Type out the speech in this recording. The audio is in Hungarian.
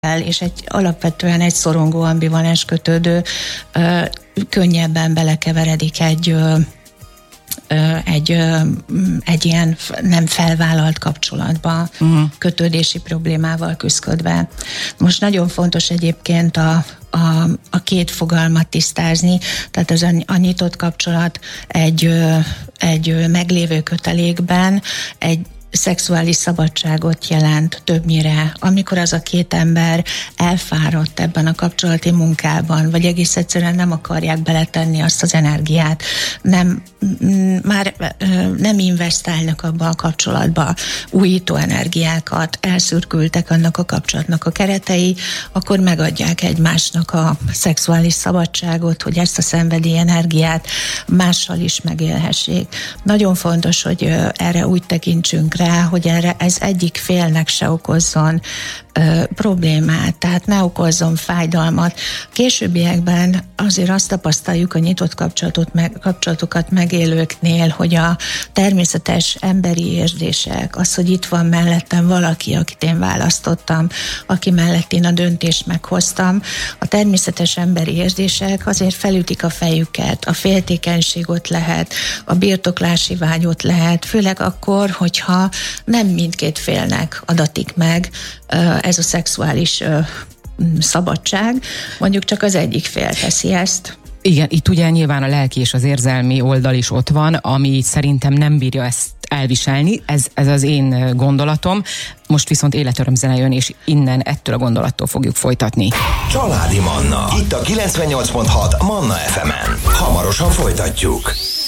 és alapvetően egy szorongó ambivalens kötődő könnyebben belekeveredik egy ilyen nem felvállalt kapcsolatba, kötődési problémával küzdködve. Most nagyon fontos egyébként a két fogalmat tisztázni, tehát a nyitott kapcsolat egy meglévő kötelékben egy szexuális szabadságot jelent többnyire, amikor az a két ember elfáradt ebben a kapcsolati munkában, vagy egész egyszerűen nem akarják beletenni azt az energiát, már nem investálnak abba a kapcsolatba újító energiákat, elszürkültek annak a kapcsolatnak a keretei, akkor megadják egymásnak a szexuális szabadságot, hogy ezt a szenvedély energiát mással is megélhessék. Nagyon fontos, hogy erre úgy tekintsünk rá, hogy ez egyik félnek se okozzon problémát, tehát ne okozzon fájdalmat. Későbbiekben azért azt tapasztaljuk a nyitott kapcsolatokat megélőknél, hogy a természetes emberi érzések, az, hogy itt van mellettem valaki, akit én választottam, aki mellett én a döntést meghoztam, a természetes emberi érzések azért felütik a fejüket, a féltékenység ott lehet, a birtoklási vágy ott lehet, főleg akkor, hogyha nem mindkét félnek adatik meg ez a szexuális szabadság, mondjuk csak az egyik fél teszi ezt. Igen, itt ugye nyilván a lelki és az érzelmi oldal is ott van, ami szerintem nem bírja ezt elviselni, ez az én gondolatom. Most viszont életörömzene jön, és innen ettől a gondolattól fogjuk folytatni. Családi Manna, itt a 98.6 Manna FM-en. Hamarosan folytatjuk.